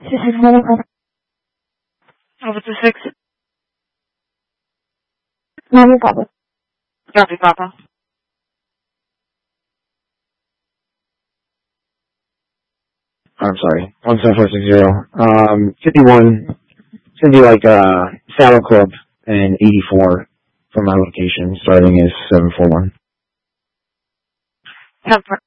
Over to 6. Mama, Papa. Copy, Papa. I'm sorry, 17460. 51, it's going to be like Saddle Club and 84 for my location, starting as 741.